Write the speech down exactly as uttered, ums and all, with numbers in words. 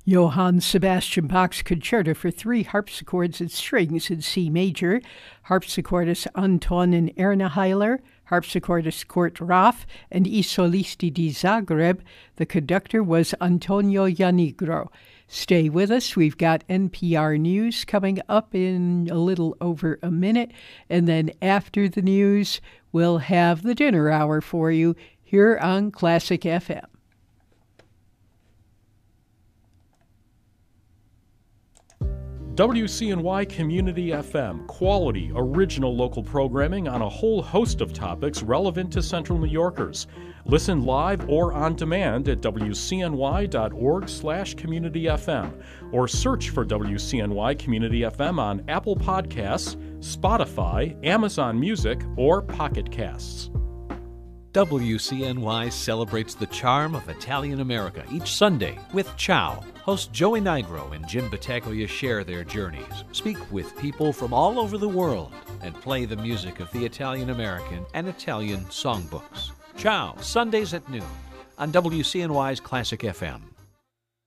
Johann Sebastian Bach's Concerto for three harpsichords and strings in C major, harpsichordist Antonin Ernaheiler, harpsichordist Kurt Raff, and I Solisti di Zagreb. The conductor was Antonio Janigro. Stay with us. We've got N P R News coming up in a little over a minute, and then after the news, we'll have the dinner hour for you here on Classic F M. W C N Y Community F M, quality, original local programming on a whole host of topics relevant to Central New Yorkers. Listen live or on demand at W C N Y dot org slash community F M or search for W C N Y Community F M on Apple Podcasts, Spotify, Amazon Music, or Pocket Casts. W C N Y celebrates the charm of Italian America each Sunday with Ciao. Host Joey Nigro and Jim Battaglia share their journeys, speak with people from all over the world, and play the music of the Italian American and Italian songbooks. Ciao, Sundays at noon on W C N Y's Classic F M.